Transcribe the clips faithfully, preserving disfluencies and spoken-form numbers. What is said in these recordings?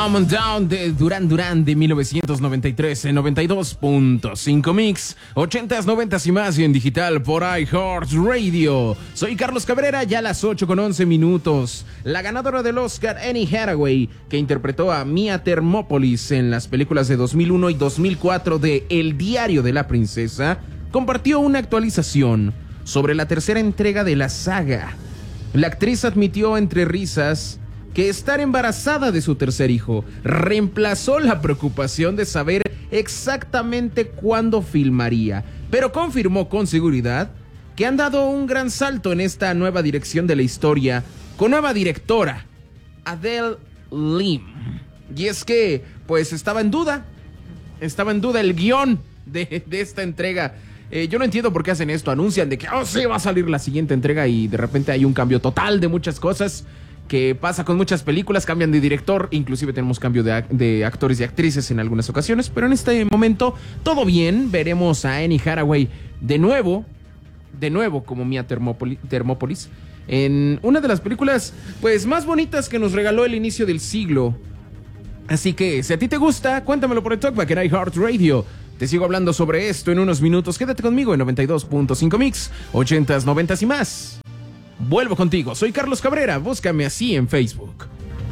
Come On Down de Duran Duran de mil novecientos noventa y tres en noventa y dos punto cinco Mix, ochentas, noventas y más y en digital por iHeartRadio. Soy Carlos Cabrera, ya a las ocho con once minutos. La ganadora del Oscar, Annie Hathaway, que interpretó a Mia Thermopolis en las películas de dos mil uno y dos mil cuatro de El Diario de la Princesa, compartió una actualización sobre la tercera entrega de la saga. La actriz admitió entre risas que estar embarazada de su tercer hijo reemplazó la preocupación de saber exactamente cuándo filmaría, pero confirmó con seguridad que han dado un gran salto en esta nueva dirección de la historia, con nueva directora, Adele Lim. Y es que, pues, estaba en duda, estaba en duda el guión de, de esta entrega. Eh, yo no entiendo por qué hacen esto, anuncian de que, oh, sí, va a salir la siguiente entrega y de repente hay un cambio total de muchas cosas. Que pasa con muchas películas, cambian de director, inclusive tenemos cambio de, de actores y actrices en algunas ocasiones, pero en este momento todo bien. Veremos a Annie Hathaway de nuevo, de nuevo como Mia Thermopolis, Thermopolis, en una de las películas pues más bonitas que nos regaló el inicio del siglo. Así que si a ti te gusta, cuéntamelo por el Talkback en iHeartRadio. Te sigo hablando sobre esto en unos minutos. Quédate conmigo en noventa y dos punto cinco Mix, ochentas, noventas y más. Vuelvo contigo, soy Carlos Cabrera, búscame así en Facebook.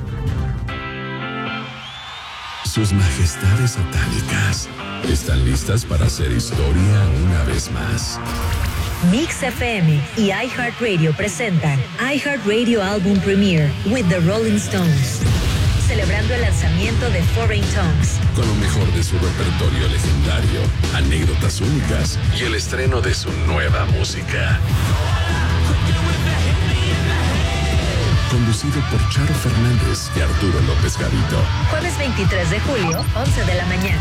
Sus majestades satánicas están listas para hacer historia una vez más. Mix F M y iHeartRadio presentan iHeartRadio Album Premiere with the Rolling Stones, celebrando el lanzamiento de Foreign Tongues, con lo mejor de su repertorio legendario, anécdotas únicas y el estreno de su nueva música. Conducido por Charo Fernández y Arturo López Gavito. Jueves veintitrés de julio, once de la mañana.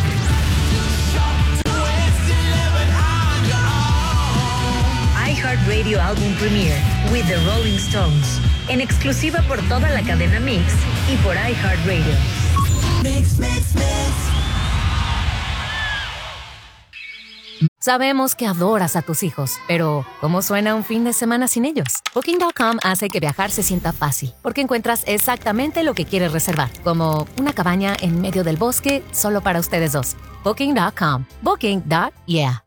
iHeartRadio Album Premiere with the Rolling Stones. En exclusiva por toda la cadena Mix y por iHeartRadio. Mix, mix, mix. Sabemos que adoras a tus hijos, pero ¿cómo suena un fin de semana sin ellos? Booking punto com hace que viajar se sienta fácil, porque encuentras exactamente lo que quieres reservar, como una cabaña en medio del bosque solo para ustedes dos. Booking punto com. Booking. Yeah.